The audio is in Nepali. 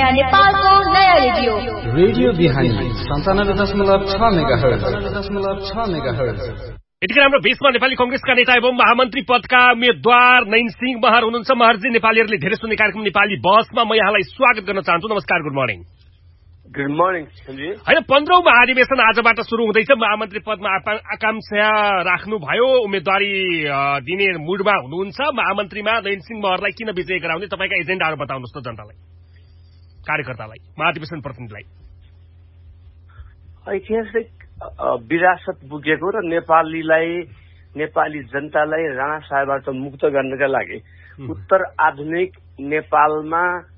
नयाँ नेपालको नयाँ रेडियो रेडियो बिहानी 97.6 मेगाहर्ज। यतिखेर हाम्रो बीचमा नेपाली कंग्रेसका नेता एवं महामन्त्री पदका उम्मेद्वार नैनसिंह महर हुनुहुन्छ। महरजी, नेपालीहरूले धेरै सुन्ने कार्यक्रम नेपाली बसमा म यहाँलाई स्वागत गर्न चाहन्छु। नमस्कार, गुड मर्निङ। Good morning. होइन, 15औं महाधिवेशन आजबाट सुरु हुँदैछ। महामन्त्री पदमा आकांक्षा राख्नुभयो, उम्मेदवारी दिने मुडमा हुनुहुन्छ। महामन्त्रीमा नैनसिंह महरलाई किन विजय गराउने तपाईका एजेन्डाहरू बताउनुहोस् त जनतालाई, कार्यकर्तालाई, महाधिवेशन प्रतिनिधिलाई। ऐतिहासिक विरासत बोकेको र नेपाली जनतालाई राणा शाहबाट मुक्त गर्नका लागि उत्तर आधुनिक नेपालमा